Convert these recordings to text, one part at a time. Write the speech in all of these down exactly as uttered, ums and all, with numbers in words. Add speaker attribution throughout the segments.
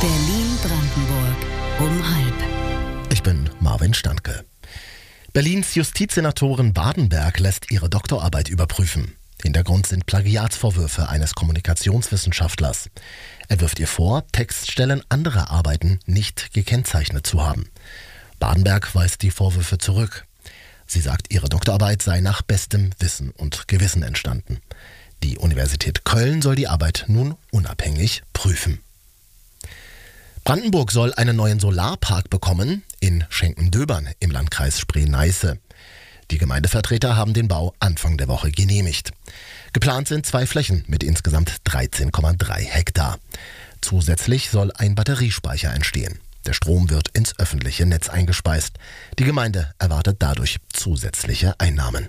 Speaker 1: Berlin-Brandenburg um halb.
Speaker 2: Ich bin Marvin Standke. Berlins Justizsenatorin Badenberg lässt ihre Doktorarbeit überprüfen. Hintergrund sind Plagiatsvorwürfe eines Kommunikationswissenschaftlers. Er wirft ihr vor, Textstellen anderer Arbeiten nicht gekennzeichnet zu haben. Badenberg weist die Vorwürfe zurück. Sie sagt, ihre Doktorarbeit sei nach bestem Wissen und Gewissen entstanden. Die Universität Köln soll die Arbeit nun unabhängig prüfen. Brandenburg soll einen neuen Solarpark bekommen in Schenken-Döbern im Landkreis Spree-Neiße. Die Gemeindevertreter haben den Bau Anfang der Woche genehmigt. Geplant sind zwei Flächen mit insgesamt dreizehn Komma drei Hektar. Zusätzlich soll ein Batteriespeicher entstehen. Der Strom wird ins öffentliche Netz eingespeist. Die Gemeinde erwartet dadurch zusätzliche Einnahmen.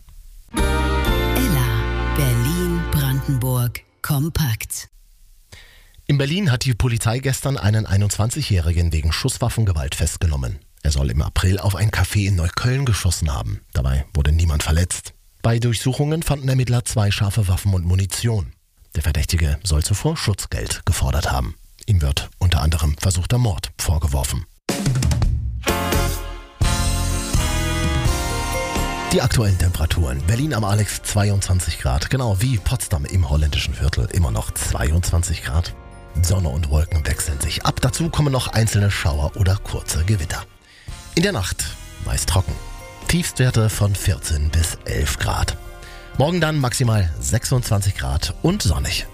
Speaker 1: Ella, Berlin-Brandenburg kompakt.
Speaker 2: In Berlin hat die Polizei gestern einen einundzwanzigjährigen wegen Schusswaffengewalt festgenommen. Er soll im April auf ein Café in Neukölln geschossen haben. Dabei wurde niemand verletzt. Bei Durchsuchungen fanden Ermittler zwei scharfe Waffen und Munition. Der Verdächtige soll zuvor Schutzgeld gefordert haben. Ihm wird unter anderem versuchter Mord vorgeworfen. Die aktuellen Temperaturen. Berlin am Alex zweiundzwanzig Grad, genau wie Potsdam im holländischen Viertel immer noch zweiundzwanzig Grad. Sonne und Wolken wechseln sich ab. Dazu kommen noch einzelne Schauer oder kurze Gewitter. In der Nacht meist trocken. Tiefstwerte von vierzehn bis elf Grad. Morgen dann maximal sechsundzwanzig Grad und sonnig.